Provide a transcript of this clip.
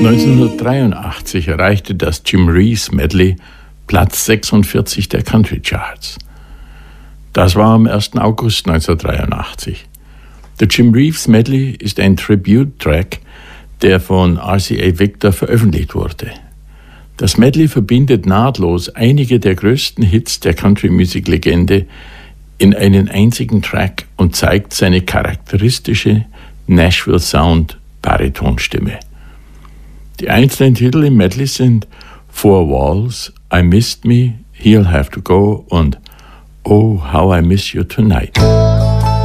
1983 erreichte das Jim Reeves Medley Platz 46 der Country Charts. Das war am 1. August 1983. Der Jim Reeves Medley ist ein Tribute-Track, der von RCA Victor veröffentlicht wurde. Das Medley verbindet nahtlos einige der größten Hits der Country-Musik-Legende in einen einzigen Track und zeigt seine charakteristische Nashville-Sound-Baritonstimme. Die einzelnen Titel im Medley sind Four Walls, I Missed Me, He'll Have to Go und Oh, How I Miss You Tonight.